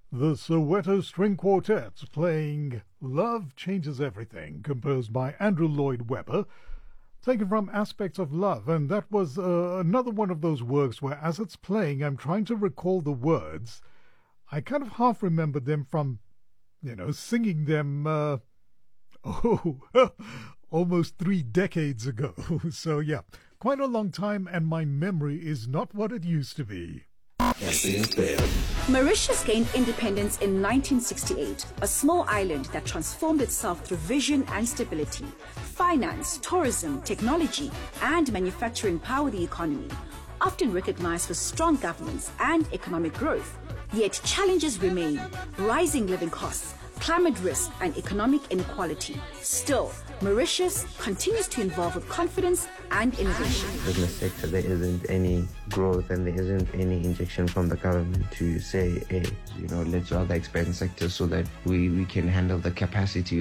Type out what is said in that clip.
The Soweto String Quartet playing Love Changes Everything, composed by Andrew Lloyd Webber, taken from Aspects of Love. And that was another one of those works where, as it's playing, I'm trying to recall the words. I kind of half remember them from, singing them, almost 3 decades ago. So, yeah, quite a long time, and my memory is not what it used to be. Mauritius gained independence in 1968, a small island that transformed itself through vision and stability. Finance, tourism, technology, and manufacturing power the economy, often recognized for strong governance and economic growth. Yet challenges remain: rising living costs, climate risk, and economic inequality. Still, Mauritius continues to evolve with confidence and innovation. Business sector, there isn't any growth and there isn't any injection from the government to say, hey, let's do other expansion sectors so that we can handle the capacity